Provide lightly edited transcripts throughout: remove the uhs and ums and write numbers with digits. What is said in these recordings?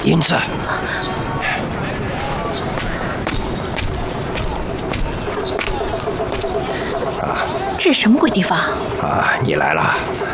银子。 这是什么鬼地方？ 你来了。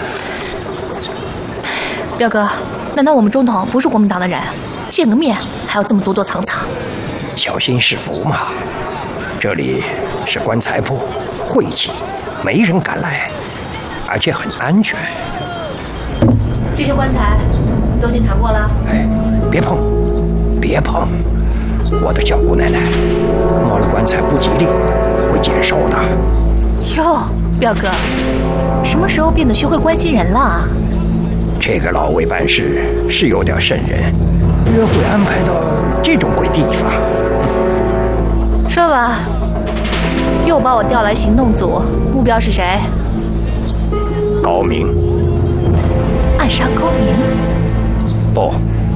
彪哥，难道我们中统不是国民党的人？见个面还要这么躲躲藏藏？ 小心是福嘛。这里是棺材铺，晦气，没人敢来，而且很安全。 这些棺材你都检查过了？ 别碰，别碰！我的小姑奶奶，摸了棺材不吉利，会减寿的。 哟，彪哥，什么时候变得学会关心人了？ 这个老魏办事是有点瘆人，约会安排到这种鬼地方。 说吧，又把我调来行动组，目标是谁？ 高明。 暗杀高明？ 不，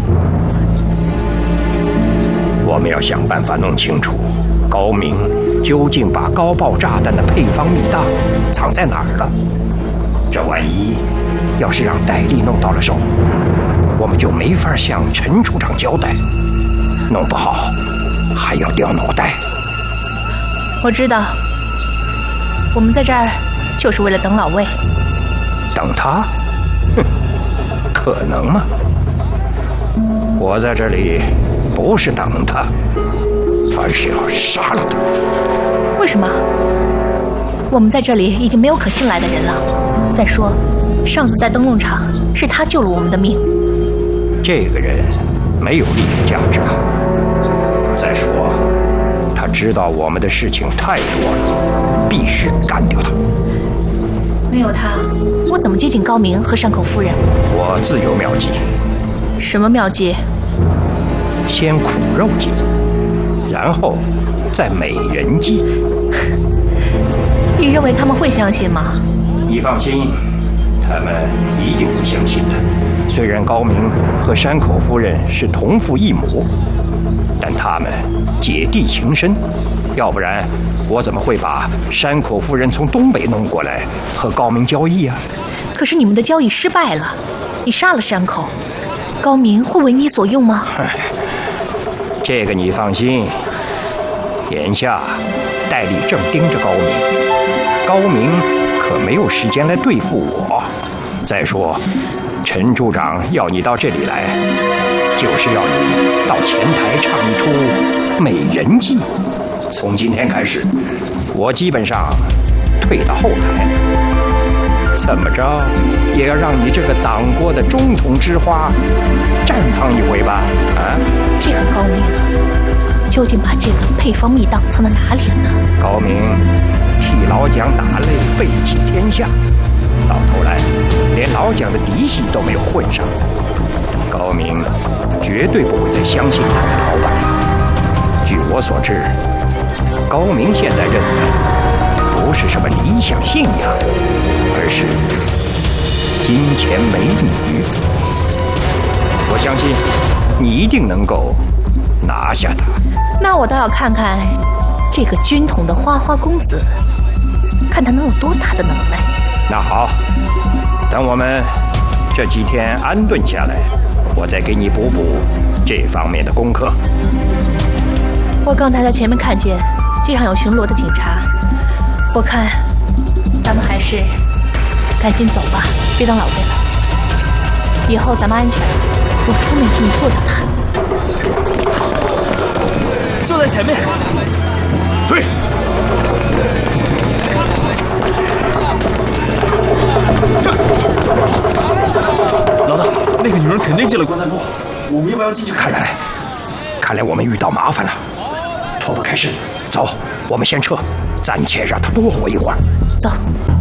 我们要想办法弄清楚高明究竟把高爆炸弹的配方密档藏在哪儿了。这万一要是让戴笠弄到了手，我们就没法向陈处长交代，弄不好还要掉脑袋。 我知道，我们在这儿就是为了等老魏。 等他？哼，可能吗？我在这里不是等他，而是要杀了他。 为什么？我们在这里已经没有可信赖的人了。再说，上次在灯笼场是他救了我们的命。 这个人没有利益价值了。再说，他知道我们的事情太多了，必须干掉他。 没有他，我怎么接近高明和山口夫人？ 我自有妙计。 什么妙计？ 先苦肉计，然后再美人计。 你认为他们会相信吗？ 你放心，他们一定会相信的。虽然高明和山口夫人是同父异母，但他们姐弟情深，要不然我怎么会把山口夫人从东北弄过来和高明交易啊？ 可是你们的交易失败了，你杀了山口，高明会为你所用吗？ 这个你放心，眼下戴笠正盯着高明，高明可没有时间来对付我。再说，陈处长要你到这里来，就是要你到前台唱一出美人计。从今天开始，我基本上退到后台，怎么着也要让你这个党国的中统之花绽放一回吧？ 这个高明究竟把这个配方密档藏在哪里了呢？ 高明替老蒋打擂，背弃天下，到头来连老蒋的嫡系都没有混上。高明绝对不会再相信他的老板。据我所知，高明现在认的不是什么理想信仰，而是金钱美女。我相信你一定能够拿下他。 那我倒要看看这个军统的花花公子，看他能有多大的能耐。 那好，等我们这几天安顿下来，我再给你补这方面的功课。 我刚才在前面看见街上有巡逻的警察，我看咱们还是赶紧走吧，别等老魏了。以后咱们安全，我出面替你做掉他。 就在前面，追！老大，那个女人肯定进了棺材铺，我们要不要进去看？ 看来我们遇到麻烦了，脱不开身。走，我们先撤，暂且让她多活一会儿。 走。